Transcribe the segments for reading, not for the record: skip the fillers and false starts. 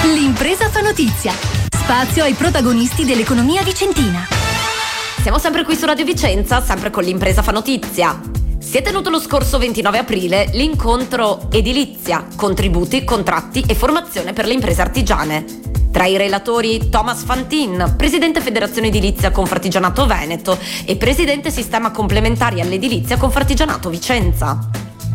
L'impresa fa notizia. Spazio ai protagonisti dell'economia vicentina. Siamo sempre qui su Radio Vicenza, sempre con l'Impresa fa notizia. Si è tenuto lo scorso 29 aprile l'incontro Edilizia, contributi, contratti e formazione per le imprese artigiane. Tra i relatori Thomas Fantin, presidente Federazione Edilizia Confartigianato Veneto e presidente Sistema Complementari all'Edilizia Confartigianato Vicenza.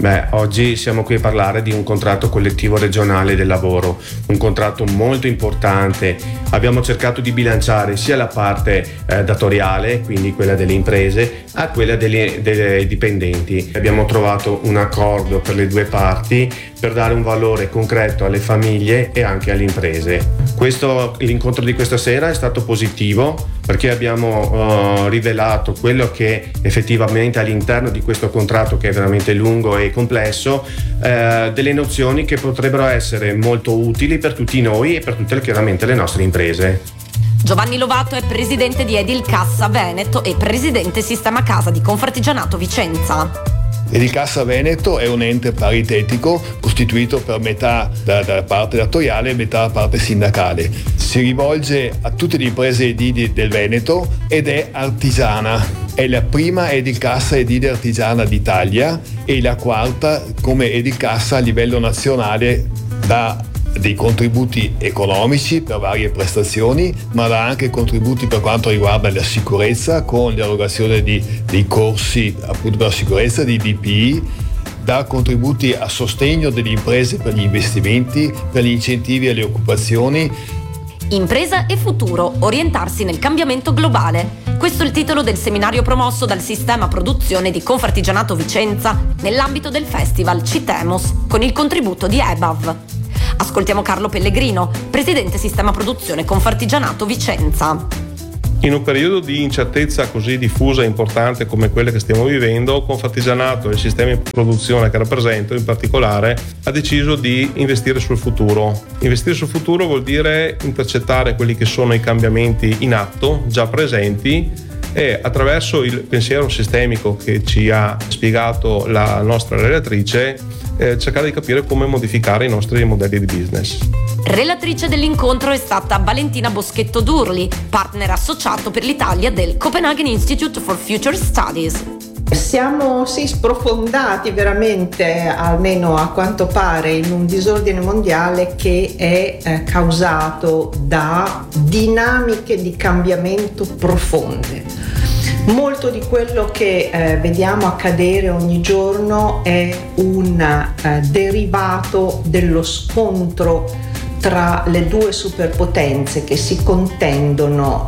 Oggi siamo qui a parlare di un contratto collettivo regionale del lavoro, un contratto molto importante. Abbiamo cercato di bilanciare sia la parte datoriale, quindi quella delle imprese, a quella dei dipendenti. Abbiamo trovato un accordo per le due parti per dare un valore concreto alle famiglie e anche alle imprese. L'incontro di questa sera è stato positivo perché abbiamo rivelato quello che effettivamente all'interno di questo contratto, che è veramente lungo e complesso, delle nozioni che potrebbero essere molto utili per tutti noi e per tutte chiaramente le nostre imprese. Giovanni Lovato è presidente di Edilcassa Veneto e presidente Sistema Casa di Confartigianato Vicenza. Edilcassa Veneto è un ente paritetico costituito per metà da parte datoriale e metà da parte sindacale. Si rivolge a tutte le imprese edili del Veneto ed è artigiana. È la prima Edilcassa edile artigiana d'Italia e la quarta come Edilcassa a livello nazionale da dei contributi economici per varie prestazioni, ma dà anche contributi per quanto riguarda la sicurezza con l'erogazione dei corsi appunto per la sicurezza, di DPI, dà contributi a sostegno delle imprese per gli investimenti, per gli incentivi alle occupazioni. Impresa e futuro, orientarsi nel cambiamento globale. Questo è il titolo del seminario promosso dal Sistema Produzione di Confartigianato Vicenza nell'ambito del Festival Citemos con il contributo di EBAV. Ascoltiamo Carlo Pellegrino, presidente Sistema Produzione Confartigianato Vicenza. In un periodo di incertezza così diffusa e importante come quella che stiamo vivendo, Confartigianato e il sistema di produzione che rappresento in particolare ha deciso di investire sul futuro. Investire sul futuro vuol dire intercettare quelli che sono i cambiamenti in atto, già presenti, e attraverso il pensiero sistemico che ci ha spiegato la nostra relatrice cercare di capire come modificare i nostri modelli di business. Relatrice dell'incontro è stata Valentina Boschetto Durli, partner associato per l'Italia del Copenhagen Institute for Future Studies. Siamo sprofondati veramente, almeno a quanto pare, in un disordine mondiale che è causato da dinamiche di cambiamento profonde. Molto di quello che vediamo accadere ogni giorno è un derivato dello scontro tra le due superpotenze che si contendono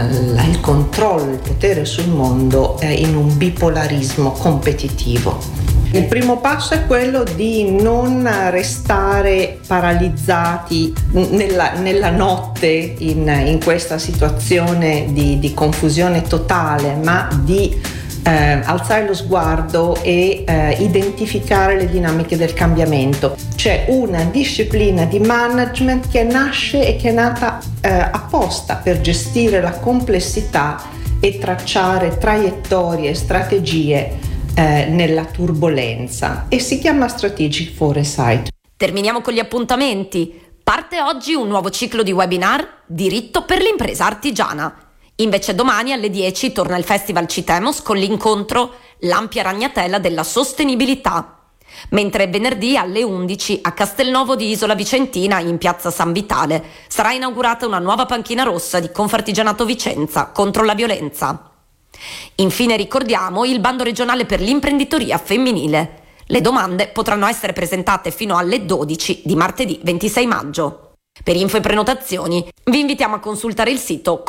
il controllo, il potere sul mondo in un bipolarismo competitivo. Il primo passo è quello di non restare paralizzati nella notte in questa situazione di confusione totale, ma di alzare lo sguardo e identificare le dinamiche del cambiamento. C'è una disciplina di management che nasce e che è nata apposta per gestire la complessità e tracciare traiettorie e strategie nella turbolenza e si chiama Strategic Foresight. Terminiamo con gli appuntamenti. Parte oggi un nuovo ciclo di webinar Diritto per l'impresa artigiana. Invece domani alle 10 torna il Festival Citemos con l'incontro L'ampia ragnatela della sostenibilità. Mentre venerdì alle 11 a Castelnovo di Isola Vicentina, in piazza San Vitale, sarà inaugurata una nuova panchina rossa di Confartigianato Vicenza contro la violenza. Infine ricordiamo il bando regionale per l'imprenditoria femminile. Le domande potranno essere presentate fino alle 12 di martedì 26 maggio. Per info e prenotazioni vi invitiamo a consultare il sito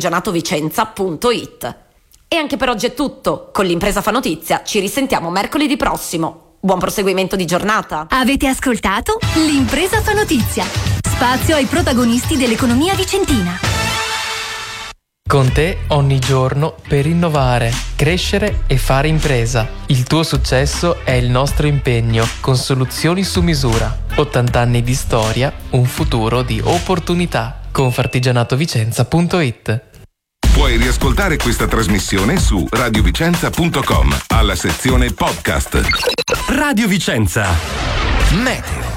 confartigianatovicenza.it. E anche per oggi è tutto. Con l'Impresa fa notizia ci risentiamo mercoledì prossimo. Buon proseguimento di giornata. Avete ascoltato L'Impresa fa notizia. Spazio ai protagonisti dell'economia vicentina. Con te ogni giorno per innovare, crescere e fare impresa. Il tuo successo è il nostro impegno, con soluzioni su misura. 80 anni di storia, un futuro di opportunità. Confartigianatovicenza.it. Puoi riascoltare questa trasmissione su radiovicenza.com alla sezione podcast. Radio Vicenza. Meteo.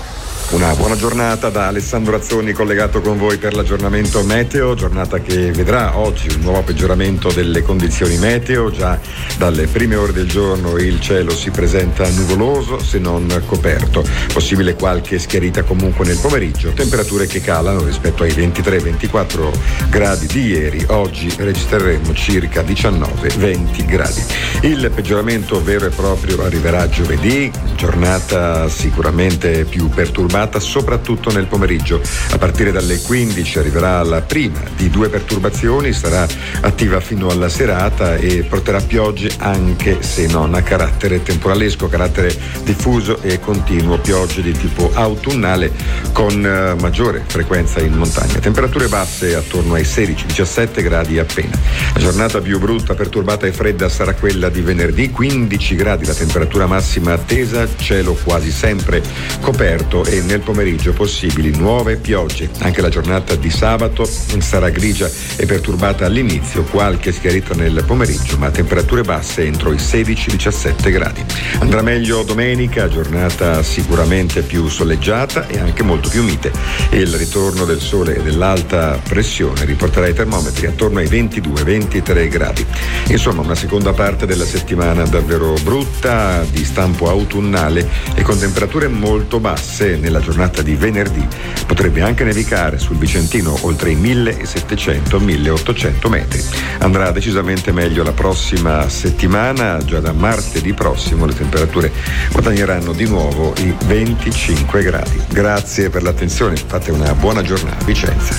Una buona giornata da Alessandro Azzoni, collegato con voi per l'aggiornamento meteo, giornata che vedrà oggi un nuovo peggioramento delle condizioni meteo. Già dalle prime ore del giorno il cielo si presenta nuvoloso se non coperto, possibile qualche schiarita comunque nel pomeriggio, temperature che calano rispetto ai 23-24 gradi di ieri. Oggi registreremo circa 19-20 gradi. Il peggioramento vero e proprio arriverà giovedì, giornata sicuramente più perturbata soprattutto nel pomeriggio. A partire dalle 15 arriverà la prima di 2 perturbazioni, sarà attiva fino alla serata e porterà piogge anche se non a carattere temporalesco, carattere diffuso e continuo, piogge di tipo autunnale con maggiore frequenza in montagna. Temperature basse attorno ai 16-17 gradi appena. La giornata più brutta, perturbata e fredda sarà quella di venerdì, 15 gradi la temperatura massima attesa, cielo quasi sempre coperto e nel pomeriggio possibili nuove piogge. Anche la giornata di sabato sarà grigia e perturbata all'inizio, qualche schiarita nel pomeriggio, ma temperature basse entro i 16-17 gradi. Andrà meglio domenica, giornata sicuramente più soleggiata e anche molto più mite. Il ritorno del sole e dell'alta pressione riporterà i termometri attorno ai 22-23 gradi. Insomma, una seconda parte della settimana davvero brutta, di stampo autunnale e con temperature molto basse. Nella giornata di venerdì potrebbe anche nevicare sul Vicentino oltre i 1700-1800 metri. Andrà decisamente meglio la prossima settimana, già da martedì prossimo le temperature guadagneranno di nuovo i 25 gradi. Grazie per l'attenzione, fate una buona giornata. Vicenza.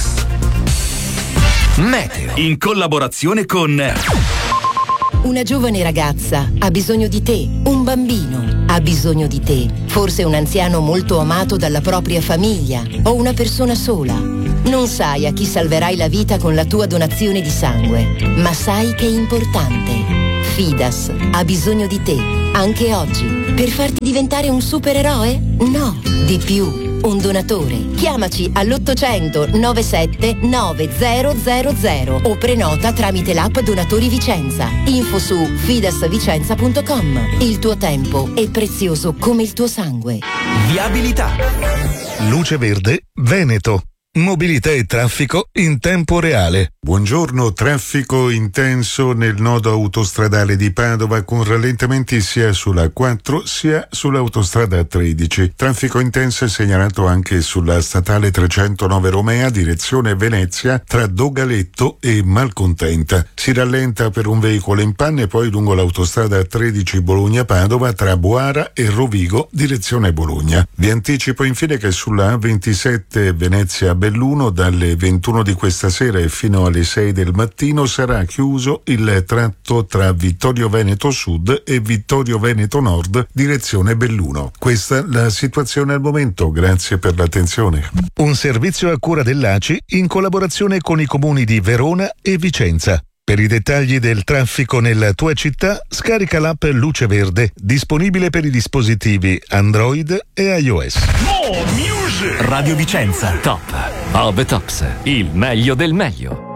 Meteo in collaborazione con Una giovane ragazza ha bisogno di te, un bambino ha bisogno di te, forse un anziano molto amato dalla propria famiglia o una persona sola. Non sai a chi salverai la vita con la tua donazione di sangue, ma sai che è importante. Fidas ha bisogno di te, anche oggi, per farti diventare un supereroe? No, di più. Un donatore. Chiamaci all'800 97 9000 o prenota tramite l'app Donatori Vicenza. Info su fidasvicenza.com. Il tuo tempo è prezioso come il tuo sangue. Viabilità. Luce Verde Veneto. Mobilità e traffico in tempo reale. Buongiorno, traffico intenso nel nodo autostradale di Padova con rallentamenti sia sulla 4 sia sull'autostrada 13. Traffico intenso è segnalato anche sulla statale 309 Romea direzione Venezia tra Dogaletto e Malcontenta. Si rallenta per un veicolo in panne poi lungo l'autostrada 13 Bologna-Padova tra Boara e Rovigo direzione Bologna. Vi anticipo infine che sulla A27 Venezia-Belluno dalle 21 di questa sera e fino alle 6 del mattino sarà chiuso il tratto tra Vittorio Veneto Sud e Vittorio Veneto Nord direzione Belluno. Questa la situazione al momento, grazie per l'attenzione. Un servizio a cura dell'ACI in collaborazione con i comuni di Verona e Vicenza. Per i dettagli del traffico nella tua città, scarica l'app Luce Verde, disponibile per i dispositivi Android e iOS. Radio Vicenza. Top of the Tops, il meglio del meglio.